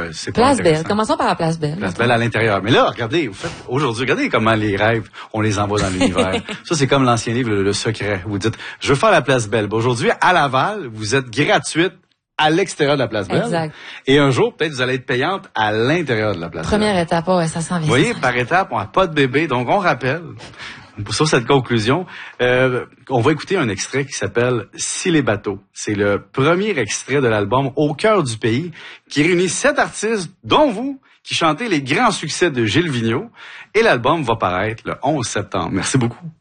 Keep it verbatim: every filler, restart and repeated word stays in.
ben, c'est pas Place Belle. Commençons par la Place Belle. Place Belle à l'intérieur. Mais là, regardez, vous faites, aujourd'hui, regardez comment les rêves, on les envoie dans l'univers. Ça, c'est comme l'ancien livre, le, le secret. Vous dites, je veux faire la Place Belle. Ben, aujourd'hui, à Laval, vous êtes gratuite à l'extérieur de la Place Belle. Exact. Et un jour, peut-être, vous allez être payante à l'intérieur de la Place Première Belle. étape, ouais, ça s'en vient. Vous voyez, par étape, on n'a pas de bébé, donc on rappelle, sur cette conclusion, euh, on va écouter un extrait qui s'appelle « Si les bateaux ». C'est le premier extrait de l'album « Au cœur du pays » qui réunit sept artistes, dont vous, qui chantez les grands succès de Gilles Vigneault. Et l'album va paraître le onze septembre. Merci beaucoup.